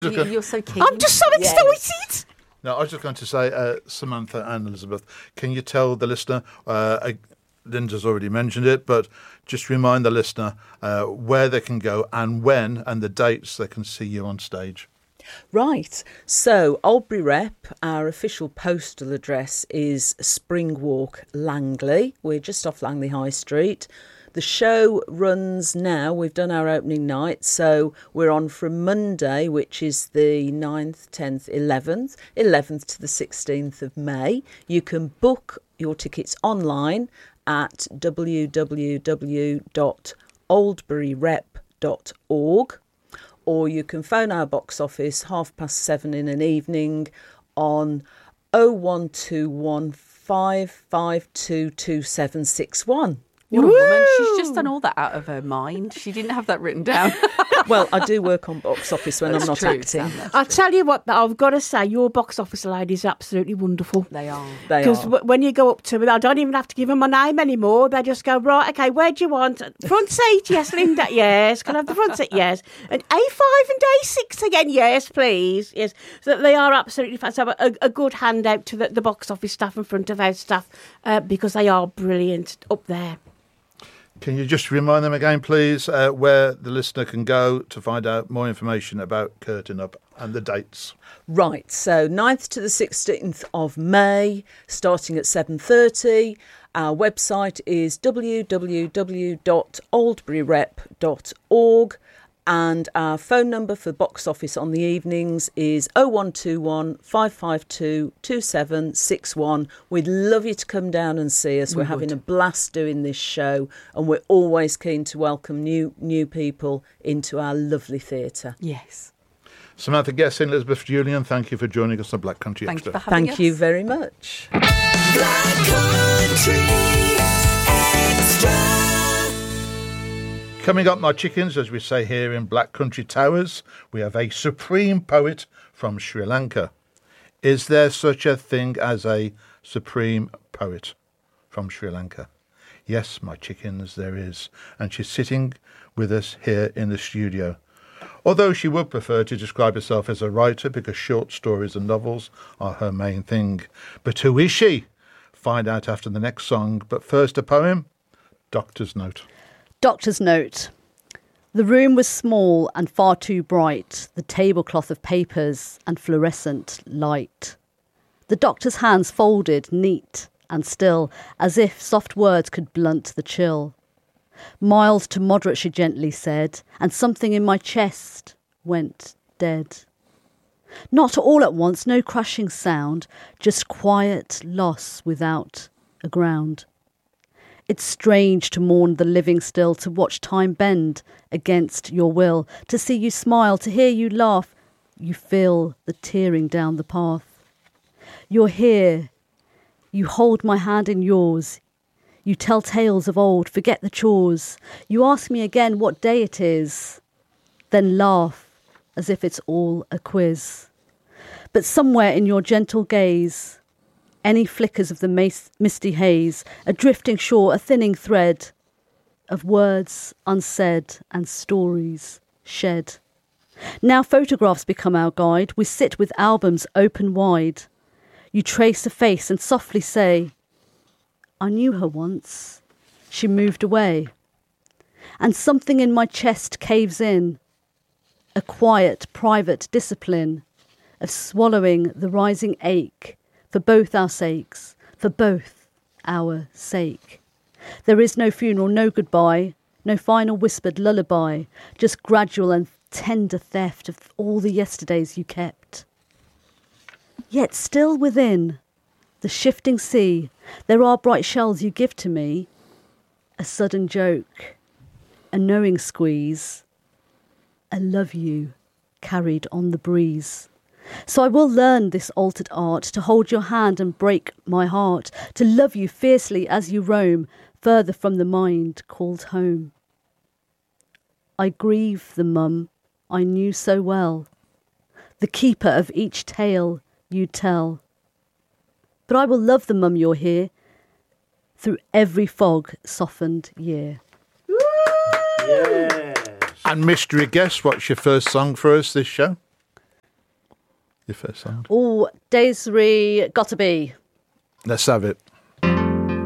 You're so keen. I'm just so excited. No, I was just going to say, Samantha and Elizabeth, can you tell the listener, Linda's already mentioned it, but just remind the listener where they can go and when and the dates they can see you on stage. Right, so Oldbury Rep, our official postal address is Springwalk, Langley. We're just off Langley High Street. The show runs now, we've done our opening night, so we're on from Monday, which is the 9th, 10th, 11th to the 16th of May. You can book your tickets online at www.oldburyrep.org, or you can phone our box office 7:30 in an evening on 01215 552 2761. What a woman. She's just done all that out of her mind. She didn't have that written down. Well, I do work on box office when I'm not true, acting. Sam, I'll tell you what, I've got to say, your box office ladies are absolutely wonderful. They are. Because when you go up to them, I don't even have to give them my name anymore. They just go, right, okay, where do you want? Front seat, yes, Linda, yes. Can I have the front seat? Yes. And A5 and A6 again, yes, please. Yes. So they are absolutely fantastic. So a good handout to the box office staff and front of house staff because they are brilliant up there. Can you just remind them again, please, where the listener can go to find out more information about Curtain Up and the dates? Right, so 9th to the 16th of May, starting at 7:30. Our website is www.oldburyrep.org, and our phone number for box office on the evenings is 0121 552 2761. We'd love you to come down and see us. We're having a blast doing this show, and we're always keen to welcome new people into our lovely theatre. Yes. Samantha Guessing, Elizabeth Julian, thank you for joining us on Black Country Thank Extra. you for having us. Thank you very much. Black Country Extra. Coming up, my chickens, as we say here in Black Country Towers, we have a supreme poet from Sri Lanka. Is there such a thing as a supreme poet from Sri Lanka? Yes, my chickens, there is. And she's sitting with us here in the studio. Although she would prefer to describe herself as a writer because short stories and novels are her main thing. But who is she? Find out after the next song. But first a poem, Doctor's Note. Doctor's note. The room was small and far too bright, the tablecloth of papers and fluorescent light. The doctor's hands folded, neat and still, as if soft words could blunt the chill. Mild to moderate, she gently said, and something in my chest went dead. Not all at once, no crushing sound, just quiet loss without a ground. It's strange to mourn the living still, to watch time bend against your will, to see you smile, to hear you laugh. You feel the tearing down the path. You're here. You hold my hand in yours. You tell tales of old, forget the chores. You ask me again what day it is, then laugh as if it's all a quiz. But somewhere in your gentle gaze, any flickers of the misty haze, a drifting shore, a thinning thread of words unsaid and stories shed. Now photographs become our guide. We sit with albums open wide. You trace a face and softly say, I knew her once. She moved away. And something in my chest caves in. A quiet, private discipline of swallowing the rising ache for both our sakes, for both our sake. There is no funeral, no goodbye, no final whispered lullaby, just gradual and tender theft of all the yesterdays you kept. Yet still within the shifting sea, there are bright shells you give to me, a sudden joke, a knowing squeeze, a love you carried on the breeze. So I will learn this altered art, to hold your hand and break my heart, to love you fiercely as you roam further from the mind called home. I grieve the mum I knew so well, the keeper of each tale you tell. But I will love the mum you're here through every fog softened year. Yes. And mystery guest, what's your first song for us this show? your first song. Oh, Desiree Gotta Be. Let's have it.